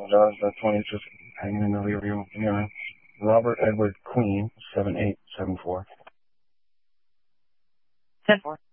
apologize. That 20 is just hanging in the rear view mirror. Robert Edward Queen, 7874. 10-4.